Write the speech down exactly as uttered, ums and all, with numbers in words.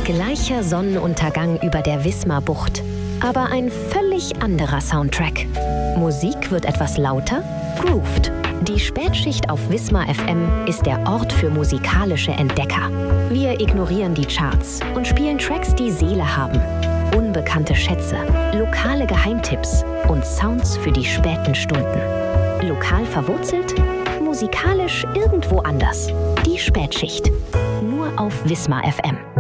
Gleicher Sonnenuntergang über der Wismar-Bucht, aber ein völlig anderer Soundtrack. Musik wird etwas lauter, grooved. Die Spätschicht auf Wismar F M ist der Ort für musikalische Entdecker. Wir ignorieren die Charts und spielen Tracks, die Seele haben. Unbekannte Schätze, lokale Geheimtipps und Sounds für die späten Stunden. Lokal verwurzelt, musikalisch irgendwo anders. Die Spätschicht. Nur auf Wismar F M.